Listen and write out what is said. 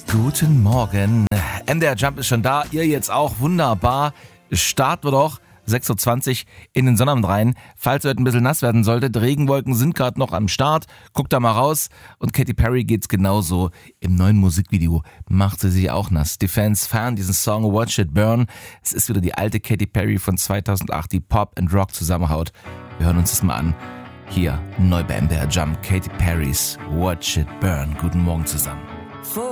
Guten Morgen. MDR Jump ist schon da. Ihr jetzt auch. Wunderbar. Starten wir doch. 6.20 Uhr in den Sonnabend rein. Falls ihr heute ein bisschen nass werden solltet, Regenwolken sind gerade noch am Start. Guckt da mal raus. Und Katy Perry geht's genauso. Im neuen Musikvideo macht sie sich auch nass. Die Fans feiern diesen Song Watch It Burn. Es ist wieder die alte Katy Perry von 2008, die Pop and Rock zusammenhaut. Wir hören uns das mal an. Hier, neu bei MDR Jump, Katy Perrys Watch It Burn. Guten Morgen zusammen.